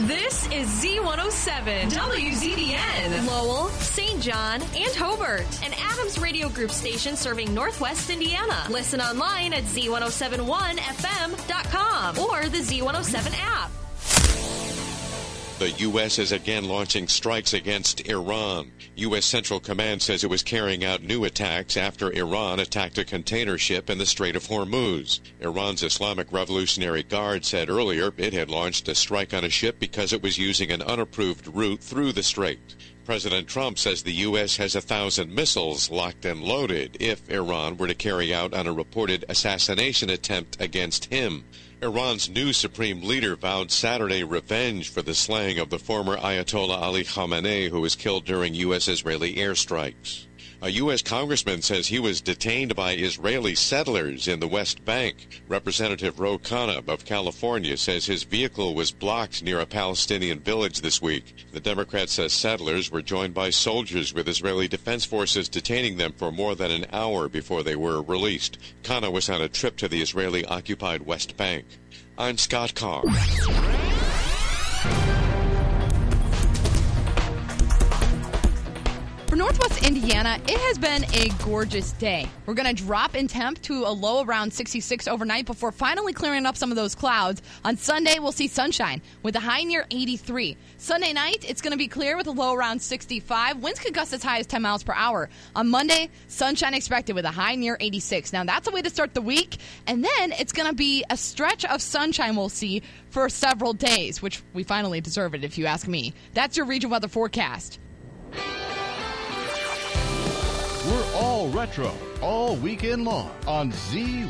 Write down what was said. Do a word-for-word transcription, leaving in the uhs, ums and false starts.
This is Z one oh seven, W Z D N, Lowell, Saint John, and Hobart, an Adams Radio Group station serving Northwest Indiana. Listen online at Z one oh seven one F M dot com or the Z one oh seven app. The U S is again launching strikes against Iran. U S Central Command says it was carrying out new attacks after Iran attacked a container ship in the Strait of Hormuz. Iran's Islamic Revolutionary Guard said earlier it had launched a strike on a ship because it was using an unapproved route through the strait. President Trump says the U S has a thousand missiles locked and loaded if Iran were to carry out on a reported assassination attempt against him. Iran's new supreme leader vowed Saturday revenge for the slaying of the former Ayatollah Ali Khamenei, who was killed during U S-Israeli airstrikes. A U S congressman says he was detained by Israeli settlers in the West Bank. Representative Ro Khanna of California says his vehicle was blocked near a Palestinian village this week. The Democrat says settlers were joined by soldiers with Israeli Defense Forces detaining them for more than an hour before they were released. Khanna was on a trip to the Israeli-occupied West Bank. I'm Scott Carr. For Northwest Indiana, it has been a gorgeous day. We're going to drop in temp to a low around sixty-six overnight before finally clearing up some of those clouds. On Sunday, we'll see sunshine with a high near eighty-three. Sunday night, it's going to be clear with a low around sixty-five. Winds could gust as high as ten miles per hour. On Monday, sunshine expected with a high near eighty-six. Now, that's a way to start the week. And then it's going to be a stretch of sunshine we'll see for several days, which we finally deserve it if you ask me. That's your region weather forecast. We're all retro, all weekend long on Z